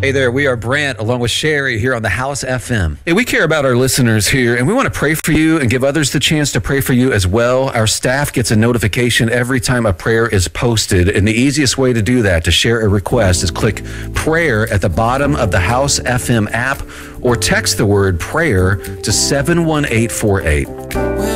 Hey there, we are Brant along with Sherry here on the House FM. Hey, we care about our listeners here and we want to pray for you and give others the chance to pray for you as well. Our staff gets a notification every time a prayer is posted, and the easiest way to do that, to share a request, is click prayer at the bottom of the House FM app or text the word prayer to 71848.